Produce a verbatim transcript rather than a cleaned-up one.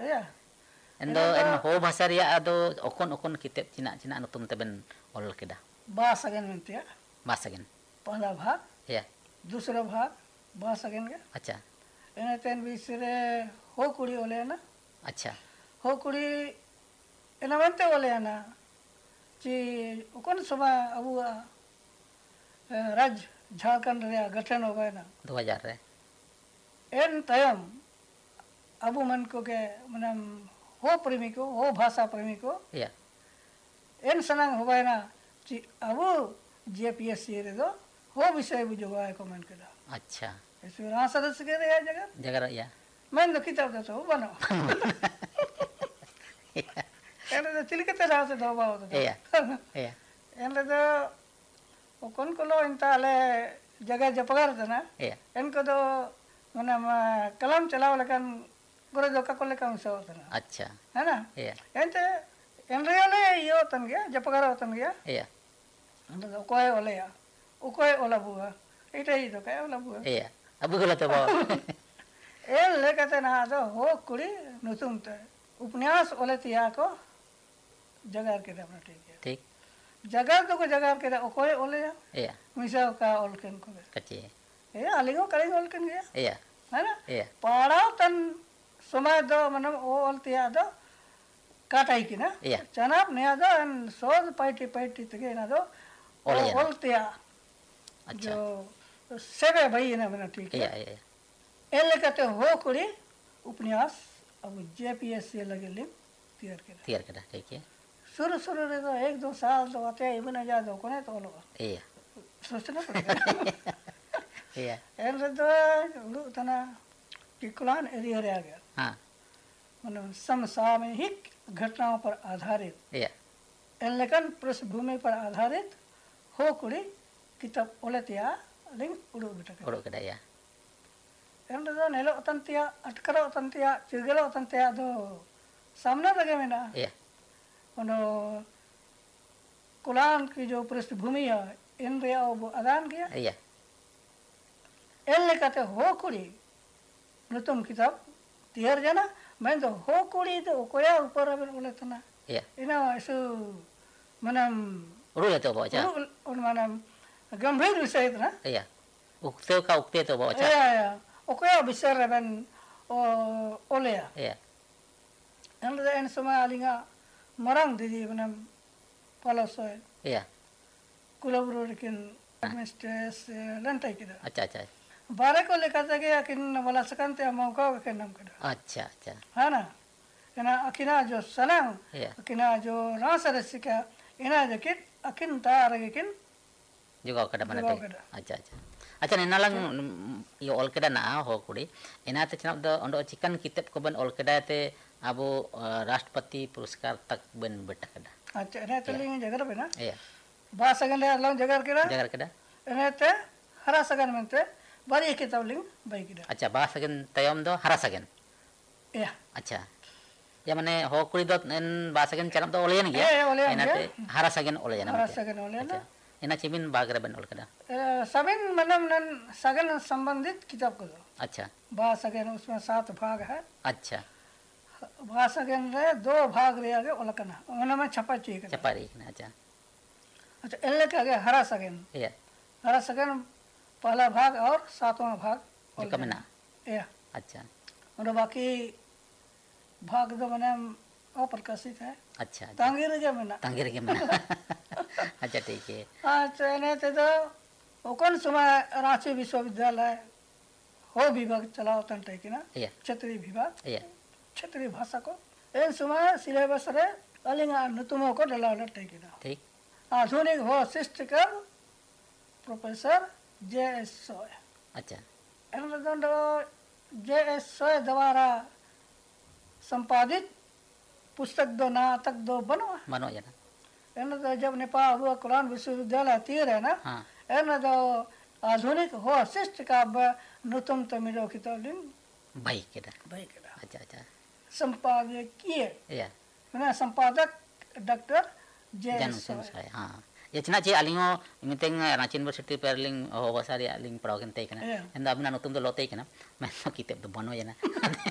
ya. Endo en ho bahasa ria ado okon okon kitab cina cina nutum teben ol keda. bahasa kan mentia Bahasa gen. पहला भाग Ya. दूसरा भाग bahasa kan के Acha. एने तेन बिसरे हो कुड़ी ओले ना Acha. हो कुड़ी एना बनते ओले ना ची कौन सभा अबू राज्य झारखंड रे गठन हो गए ना दो हज़ार रे. एन तयम अबू मन को के मनम हो प्रेमी को हो भाषा प्रेमी को Ya. एन सनंग हो गए ना ची अबू जेपीएससी रे दो हो विषय बुझो गए को मन केदा Acha. इसमें रा सदस्य के रे जगह Jaga ya. मैं तो किताब तो बनो एन तो चिलके तेरा से दो बाव तो Iya. Iya. एन तो कौन को लो इंताले जगह जपगार था ना Iya. इनको तो मने कलम चलाओ लेकिन गुरु जो का को लेकर उसे होता ना Acha. है ना Iya. एंते इन रियले यो तन गया जपगार होतन गया Iya. तो कोई ओले या ओ कोई ओला बुआ इटे ही तो क्या ओला बुआ Iya. Abu gula to bawa. N लेकर ना तो हो कुड़ी नुतुम ते उपन्यास ओले तिया को जगार के अपना ठीक है Tik. जगार तो को जगार के ओ कोई ओले या Iya. मिसा का ओलकन को Kecil. ए अलिगो करेंगे ओलकन गया Iya. है ना Iya. पाड़ा तन समय दो मतलब ओ ओलतिया दो काटाई की ना Iya. चनाप नया दो एन सोज पाइटी पाइटी तके ना दो Oleh ya. ओलतिया Acha. जो सेवे भाई ना बना ठीक है Iya, iya. एले कहते हो कुड़ी उपन्यास अब जेपीएससी लगे लिम तैयार कर Tiar keda. Tik ya. शुरू शुरू रे तो एक दो साल तो आते ही बना जा दो कोने तो लोग Iya. सोचना पड़ेगा Iya. एले तो लू तना किकुलान एरिया रे आ गया Ha. मतलब समसामयिक घटनाओं पर आधारित Iya. एलेकन पृष्ठभूमि पर आधारित हो कुड़ी किताब ओलेतिया लिंग उड़ू बेटा Uruk keda ya. एंड तो नेलो अतंतिया अटकरो अतंतिया चिरगलो अतंतिया दो सामने लगे में ना Iya. उनो कुलान की जो पृष्ठभूमि है इन रे अब अदान किया Iya. एले कहते हो कुड़ी न तुम किताब तिहर जाना मैं तो हो कुड़ी तो कोया ऊपर अब बोले तो ना Iya. इना ऐसो मनम Uruk ya to bawa acha. उन मनम गंभीर विषय ना Iya. Ukte ka ukte to bawa acha. या या ओ कोया विषय रे बन ओ ओले Iya. एंड इन समय आलिंगा मरंग दीदी मनम पलसोय Iya. कुलबुरो लेकिन मिस्टेस लंटाई किदा Acha acha. बारे को लेकर के किन वाला सकंते मौका के नाम कदा Acha acha. है ना इना अकिना जो सनंग Iya. अकिना जो रासरस का इना जो किन अकिन तार के किन Juga kada mana Juga te. kada. Acha acha. Acha ni nalang yo ol keda na ho kudi. Ena te chinap do ondo chikan kitab ko ban ol keda te abu राष्ट्रपति पुरस्कार तक ben beta kada. अच्छा इना तो लिंग जगह पे ना Iya. बा सगन ले अल्लाह जगह केदा Jagar keda. इना ते हरा सगन मनते बारी किताब लिंग by किदा Acha bahasa gen tayom do harasa gen. या Acha. Ya mane ho kudi do en bahasa gen chanap do oleyan Eh, ge. oleyan Ena ge. te harasa gen oleyan. हरा सगन वाले ना Ena cimin bagara ben ol keda. Sabin मनम none सगन संबंधित किताब को दो Acha. बा सगन उसमें सात भाग है Acha. बा सगन रे दो भाग रे आगे ओलकना उनमें छपा चाहिए कर Capari kena acha. अच्छा एल्ले के आगे हरा सगन Iya. हरा सगन पहला भाग और सातवां भाग Juga mena. या Acha. और बाकी भाग दो मैंने अप्रकाशित है Acha. acha. तांगीर के मैंने Tanggir ke mana? Acha ठीक है. अच्छा ने ते तो वो कौन समय रांची विश्वविद्यालय हो विभाग चलाओ तन टेकी ना Iya. क्षेत्रीय विभाग Iya. क्षेत्रीय भाषा को इन समय सिलेबस रे अलिंगा नुतुमो को डला टेकी ना ठीक. आधुनिक हो शिष्ट कर प्रोफेसर जे एस सोय Acha. एनदंडो जे एस सोय द्वारा संपादित पुस्तक दो नाटक दो बनो Mano ya na. एन तो जब नेपाल हुआ कुरान विश्वविद्यालय तीर है ना हाँ. एन तो आधुनिक हो शिष्ट का नुतम तमिलो की तो लिंग Baik kita. भाई करा Acha acha. संपादकीय Iya. मैंने संपादक doctor J Jangan S usah soy saya. Ha. Ya cina ci alingo miteng Ranchi University perling oh bahasa dia aling perawakan teh kana. Iya. Enda abna nutum do lotei kana. Men kitab do bono ya na.